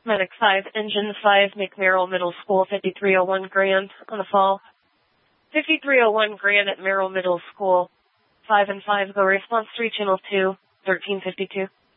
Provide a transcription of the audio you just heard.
Medic 5, Engine 5, McMerrill Middle School, 5301 Grand on the fall. 5301 Grand at Merrill Middle School. 5 and 5, go response 3, channel 2, 1352.